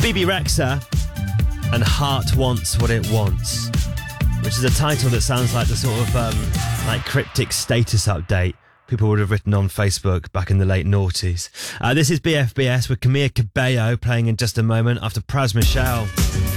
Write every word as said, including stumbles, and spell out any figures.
Bebe Rexha and Heart Wants What It Wants, which is a title that sounds like the sort of um, like cryptic status update people would have written on Facebook back in the late noughties. Uh, this is B F B S with Camila Cabello playing in just a moment after Pras Michel.